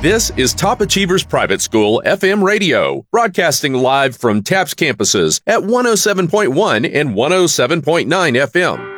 This is Top Achievers Private School FM radio, broadcasting live from TAPS campuses at 107.1 and 107.9 FM.